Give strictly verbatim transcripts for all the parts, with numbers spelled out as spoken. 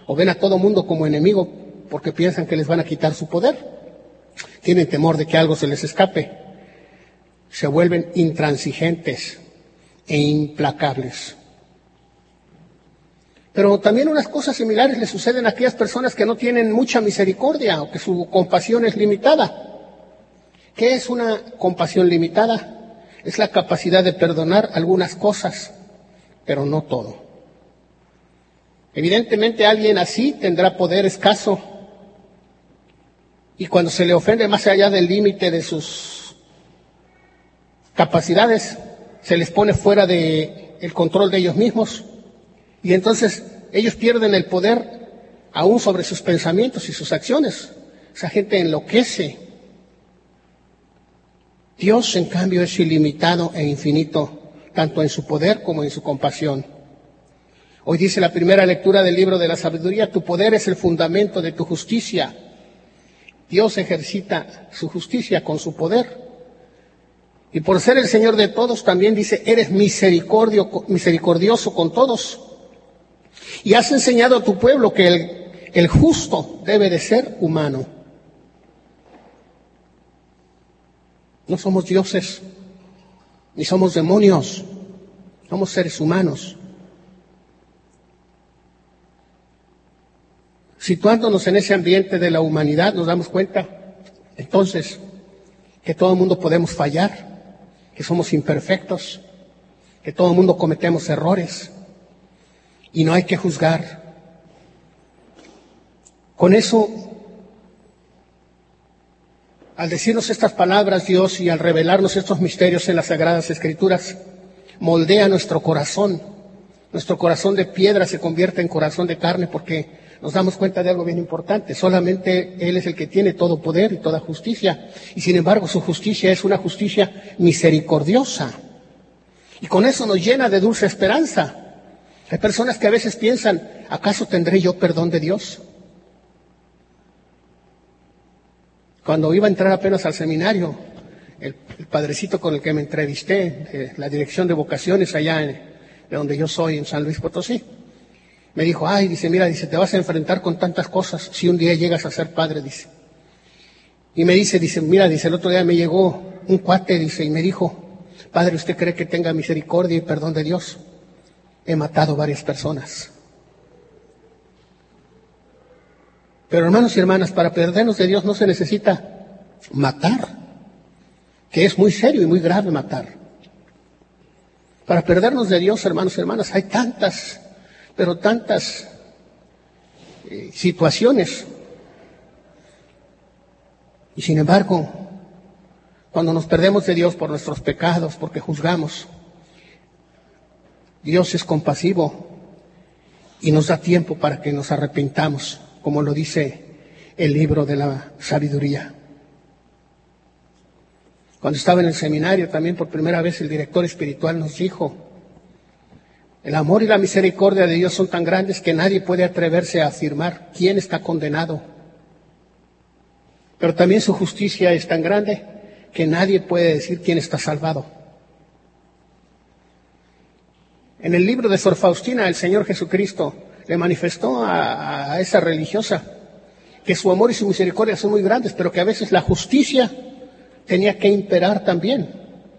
o ven a todo mundo como enemigo porque piensan que les van a quitar su poder. Tienen temor de que algo se les escape. Se vuelven intransigentes e implacables. Pero también unas cosas similares le suceden a aquellas personas que no tienen mucha misericordia o que su compasión es limitada. ¿Qué es una compasión limitada? Es la capacidad de perdonar algunas cosas, pero no todo. Evidentemente alguien así tendrá poder escaso y cuando se le ofende más allá del límite de sus capacidades, se les pone fuera de el control de ellos mismos y entonces ellos pierden el poder aún sobre sus pensamientos y sus acciones. Esa gente enloquece. Dios, en cambio, es ilimitado e infinito, tanto en su poder como en su compasión. Hoy dice la primera lectura del libro de la sabiduría, tu poder es el fundamento de tu justicia. Dios ejercita su justicia con su poder. Y por ser el Señor de todos, también dice, eres misericordio, misericordioso con todos. Y has enseñado a tu pueblo que el, el justo debe de ser humano. No somos dioses, ni somos demonios, somos seres humanos. Situándonos en ese ambiente de la humanidad, nos damos cuenta, entonces, que todo el mundo podemos fallar, que somos imperfectos, que todo el mundo cometemos errores, y no hay que juzgar. Con eso, al decirnos estas palabras, Dios, y al revelarnos estos misterios en las Sagradas Escrituras, moldea nuestro corazón. Nuestro corazón de piedra se convierte en corazón de carne porque nos damos cuenta de algo bien importante. Solamente Él es el que tiene todo poder y toda justicia. Y sin embargo, su justicia es una justicia misericordiosa. Y con eso nos llena de dulce esperanza. Hay personas que a veces piensan, ¿acaso tendré yo perdón de Dios? Cuando iba a entrar apenas al seminario, el, el padrecito con el que me entrevisté, de la dirección de vocaciones allá en, de donde yo soy, en San Luis Potosí, me dijo, ay, dice, mira, dice, te vas a enfrentar con tantas cosas si un día llegas a ser padre, dice. Y me dice, dice, mira, dice, el otro día me llegó un cuate, dice, y me dijo, padre, ¿usted cree que tenga misericordia y perdón de Dios? He matado varias personas. Pero hermanos y hermanas, para perdernos de Dios no se necesita matar, que es muy serio y muy grave matar. Para perdernos de Dios, hermanos y hermanas, hay tantas, pero tantas eh, situaciones. Y sin embargo, cuando nos perdemos de Dios por nuestros pecados, porque juzgamos, Dios es compasivo y nos da tiempo para que nos arrepintamos, como lo dice el libro de la sabiduría. Cuando estaba en el seminario, también por primera vez el director espiritual nos dijo, el amor y la misericordia de Dios son tan grandes que nadie puede atreverse a afirmar quién está condenado. Pero también su justicia es tan grande que nadie puede decir quién está salvado. En el libro de Sor Faustina, el Señor Jesucristo le manifestó a, a esa religiosa que su amor y su misericordia son muy grandes, pero que a veces la justicia tenía que imperar también.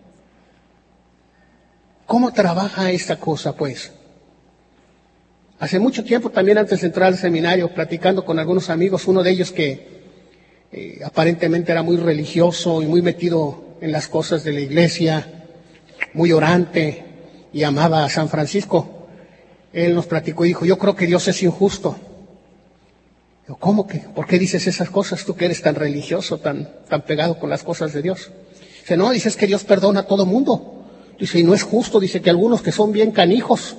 ¿Cómo trabaja esta cosa, pues? Hace mucho tiempo, también antes de entrar al seminario, platicando con algunos amigos, uno de ellos que eh, aparentemente era muy religioso y muy metido en las cosas de la iglesia, muy orante y amaba a San Francisco, él nos platicó y dijo, yo creo que Dios es injusto. Yo, ¿cómo que? ¿Por qué dices esas cosas tú que eres tan religioso, tan, tan pegado con las cosas de Dios? Dice, no, dices que Dios perdona a todo mundo. Dice, y no es justo, dice que algunos que son bien canijos,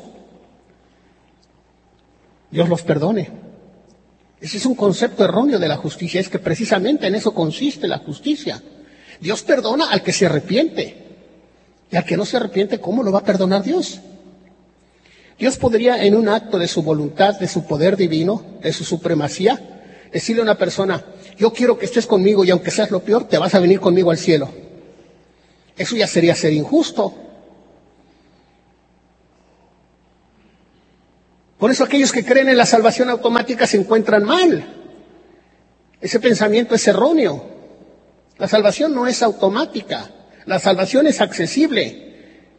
Dios los perdone. Ese es un concepto erróneo de la justicia, es que precisamente en eso consiste la justicia. Dios perdona al que se arrepiente. Y al que no se arrepiente, ¿cómo lo va a perdonar Dios? Dios podría, en un acto de su voluntad, de su poder divino, de su supremacía, decirle a una persona, yo quiero que estés conmigo y aunque seas lo peor, te vas a venir conmigo al cielo. Eso ya sería ser injusto. Por eso aquellos que creen en la salvación automática se encuentran mal. Ese pensamiento es erróneo. La salvación no es automática. La salvación es accesible.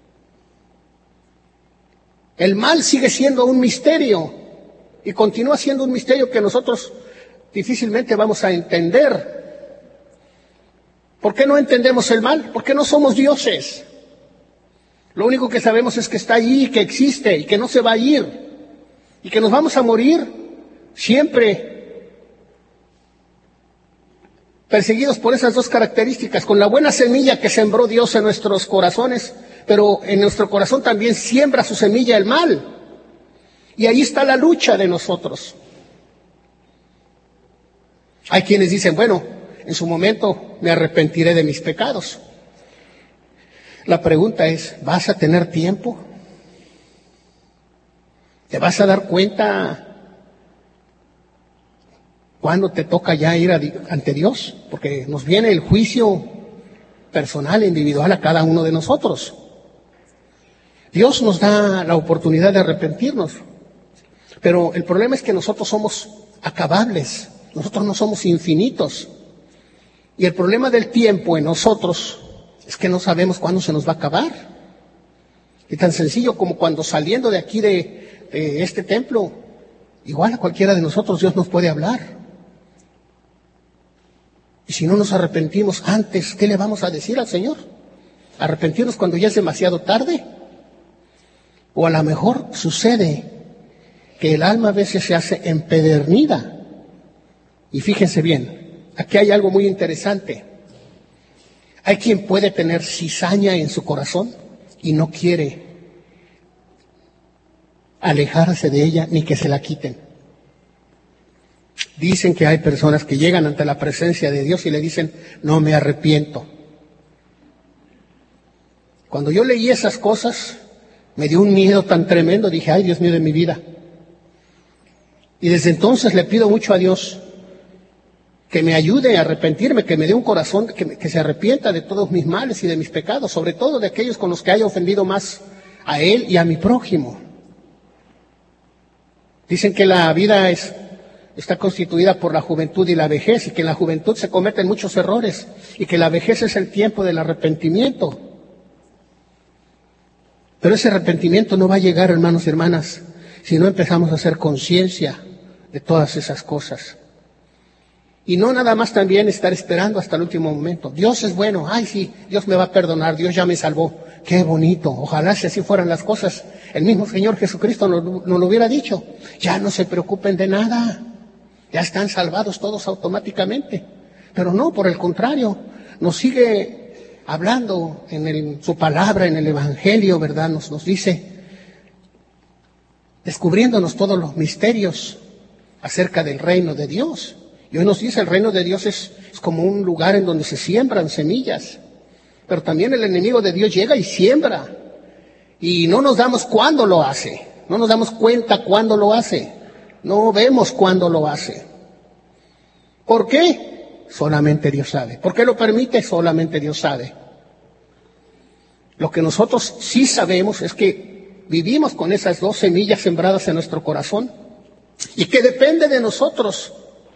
El mal sigue siendo un misterio y continúa siendo un misterio que nosotros difícilmente vamos a entender. ¿Por qué no entendemos el mal? Porque no somos dioses. Lo único que sabemos es que está allí, que existe y que no se va a ir. Y que nos vamos a morir siempre perseguidos por esas dos características, con la buena semilla que sembró Dios en nuestros corazones, pero en nuestro corazón también siembra su semilla el mal. Y ahí está la lucha de nosotros. Hay quienes dicen, bueno, en su momento me arrepentiré de mis pecados. La pregunta es, ¿vas a tener tiempo? ¿Te vas a dar cuenta cuándo te toca ya ir a, ante Dios? Porque nos viene el juicio personal e individual a cada uno de nosotros. Dios nos da la oportunidad de arrepentirnos, pero el problema es que nosotros somos acabables, nosotros no somos infinitos. Y el problema del tiempo en nosotros es que no sabemos cuándo se nos va a acabar. Y tan sencillo como cuando saliendo de aquí de de este templo, igual a cualquiera de nosotros Dios nos puede hablar. Y si no nos arrepentimos antes, ¿qué le vamos a decir al Señor? ¿Arrepentirnos cuando ya es demasiado tarde? O a lo mejor sucede que el alma a veces se hace empedernida. Y fíjense bien, aquí hay algo muy interesante. Hay quien puede tener cizaña en su corazón y no quiere alejarse de ella ni que se la quiten. Dicen que hay personas que llegan ante la presencia de Dios y le dicen, no me arrepiento. Cuando yo leí esas cosas, me dio un miedo tan tremendo, dije, ay Dios mío de mi vida. Y desde entonces le pido mucho a Dios que me ayude a arrepentirme, que me dé un corazón que, que se arrepienta de todos mis males y de mis pecados, sobre todo de aquellos con los que haya ofendido más a Él y a mi prójimo. Dicen que la vida es, está constituida por la juventud y la vejez, y que en la juventud se cometen muchos errores, y que la vejez es el tiempo del arrepentimiento. Pero ese arrepentimiento no va a llegar, hermanos y hermanas, si no empezamos a hacer conciencia de todas esas cosas. Y no nada más también estar esperando hasta el último momento. Dios es bueno, ay sí, Dios me va a perdonar, Dios ya me salvó. Qué bonito, ojalá si así fueran las cosas. El mismo Señor Jesucristo nos, nos lo hubiera dicho. Ya no se preocupen de nada, ya están salvados todos automáticamente. Pero no, por el contrario, nos sigue hablando en el, su palabra, en el Evangelio, ¿verdad? Nos, nos dice, descubriéndonos todos los misterios acerca del reino de Dios. Y hoy nos dice, el reino de Dios es, es como un lugar en donde se siembran semillas. Pero también el enemigo de Dios llega y siembra. Y no nos damos cuándo lo hace. No nos damos cuenta cuándo lo hace. No vemos cuándo lo hace. ¿Por qué? Solamente Dios sabe. ¿Por qué lo permite? Solamente Dios sabe. Lo que nosotros sí sabemos es que vivimos con esas dos semillas sembradas en nuestro corazón. Y que depende de nosotros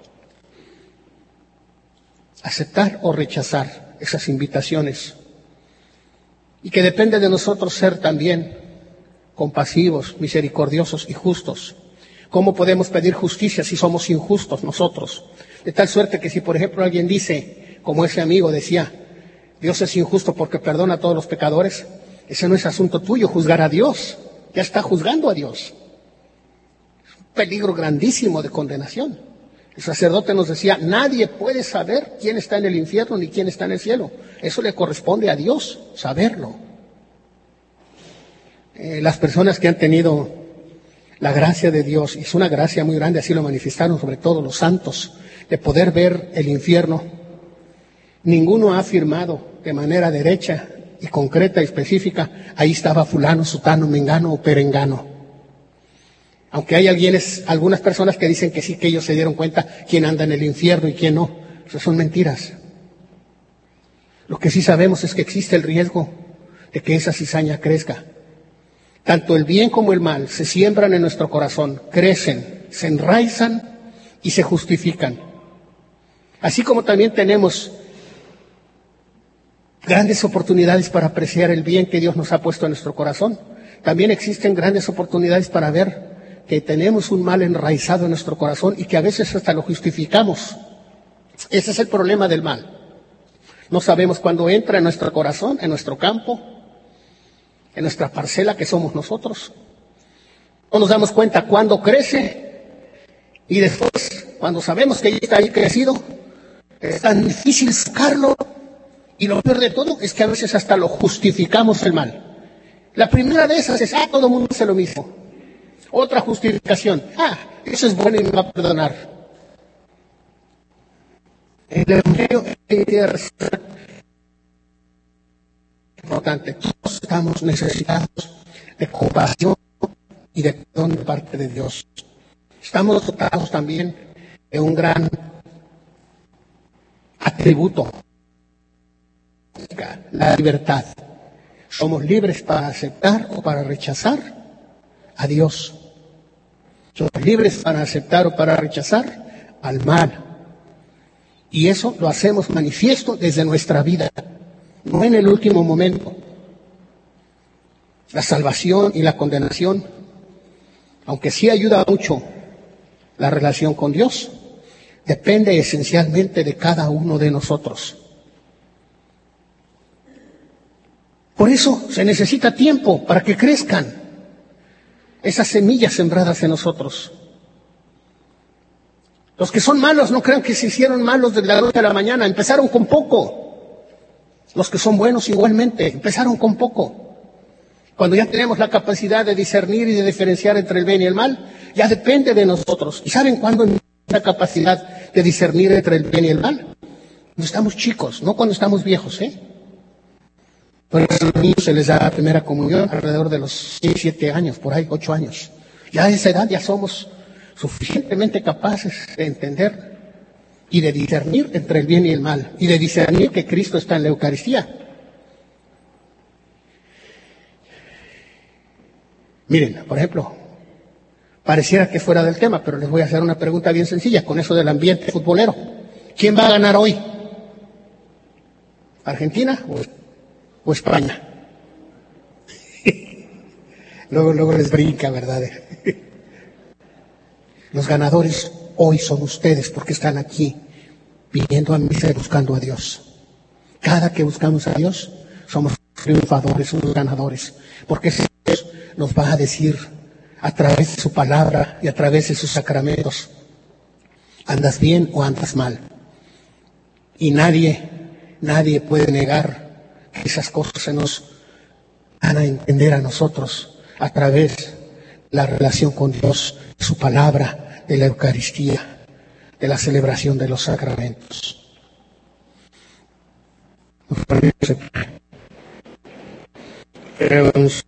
aceptar o rechazar esas invitaciones. Y que depende de nosotros ser también compasivos, misericordiosos y justos. ¿Cómo podemos pedir justicia si somos injustos nosotros? De tal suerte que si, por ejemplo, alguien dice, como ese amigo decía, Dios es injusto porque perdona a todos los pecadores, ese no es asunto tuyo, juzgar a Dios. Ya está juzgando a Dios. Es un peligro grandísimo de condenación. El sacerdote nos decía, nadie puede saber quién está en el infierno ni quién está en el cielo. Eso le corresponde a Dios, saberlo. Eh, las personas que han tenido la gracia de Dios, y es una gracia muy grande, así lo manifestaron sobre todo los santos, de poder ver el infierno, ninguno ha afirmado de manera derecha y concreta y específica, ahí estaba fulano, sutano, mengano o perengano. Aunque hay alguienes, algunas personas que dicen que sí, que ellos se dieron cuenta quién anda en el infierno y quién no. Eso son mentiras. Lo que sí sabemos es que existe el riesgo de que esa cizaña crezca. Tanto el bien como el mal se siembran en nuestro corazón, crecen, se enraizan y se justifican. Así como también tenemos grandes oportunidades para apreciar el bien que Dios nos ha puesto en nuestro corazón, también existen grandes oportunidades para ver que tenemos un mal enraizado en nuestro corazón y que a veces hasta lo justificamos. Ese es el problema del mal. No sabemos cuándo entra en nuestro corazón, en nuestro campo, en nuestra parcela que somos nosotros. No nos damos cuenta cuándo crece y después, cuando sabemos que ya está ahí crecido, es tan difícil sacarlo. Y lo peor de todo es que a veces hasta lo justificamos el mal. La primera de esas es, ah, todo el mundo hace lo mismo. Otra justificación, ah, eso es bueno y me va a perdonar. El Evangelio es importante. Todos estamos necesitados de compasión y de perdón de parte de Dios. Estamos dotados también de un gran atributo, la libertad. Somos libres para aceptar o para rechazar a Dios. Somos libres para aceptar o para rechazar al mal. Y eso lo hacemos manifiesto desde nuestra vida, no en el último momento. La salvación y la condenación, aunque sí ayuda mucho la relación con Dios, depende esencialmente de cada uno de nosotros. Por eso se necesita tiempo para que crezcan esas semillas sembradas en nosotros. Los que son malos no crean que se hicieron malos desde la noche a la mañana, empezaron con poco. Los que son buenos igualmente, empezaron con poco. Cuando ya tenemos la capacidad de discernir y de diferenciar entre el bien y el mal, ya depende de nosotros. ¿Y saben cuándo empieza la capacidad de discernir entre el bien y el mal? Cuando estamos chicos, no cuando estamos viejos, ¿eh? Por eso a los niños se les da la primera comunión alrededor de los seis, siete años, por ahí, ocho años. Ya a esa edad ya somos suficientemente capaces de entender y de discernir entre el bien y el mal, y de discernir que Cristo está en la Eucaristía. Miren, por ejemplo, pareciera que fuera del tema, pero les voy a hacer una pregunta bien sencilla con eso del ambiente futbolero. ¿Quién va a ganar hoy? ¿Argentina o, o España? luego, luego les brinca, ¿verdad? Los ganadores hoy son ustedes porque están aquí viniendo a misa y buscando a Dios. Cada que buscamos a Dios somos triunfadores, somos ganadores, porque Dios nos va a decir a través de su palabra y a través de sus sacramentos, ¿andas bien o andas mal? Y nadie, nadie puede negar que esas cosas se nos van a entender a nosotros a través de la relación con Dios, de su palabra, de la Eucaristía, de la celebración de los sacramentos. Creo en